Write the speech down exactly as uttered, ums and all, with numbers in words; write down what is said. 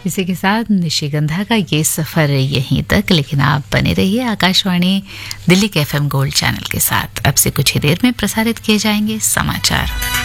इसी के साथ निशिगंधा का ये सफ़र यहीं तक, लेकिन आप बने रहिए आकाशवाणी दिल्ली के एफ एम गोल्ड चैनल के साथ। अब से कुछ ही देर में प्रसारित किए जाएंगे समाचार।